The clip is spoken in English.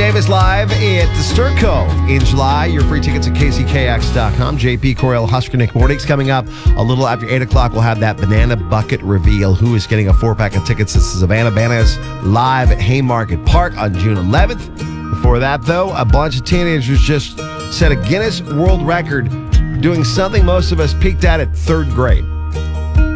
Davis live at the Stir Cove in July. Your free tickets at kckx.com. JP Coriel, Husker Nick Mornings coming up a little after 8 o'clock. We'll have that banana bucket reveal. Who is getting a 4-pack of tickets? This is Savannah Bananas live at Haymarket Park on June 11th. Before that, though, a bunch of teenagers just set a Guinness World Record doing something most of us peaked at 3rd grade.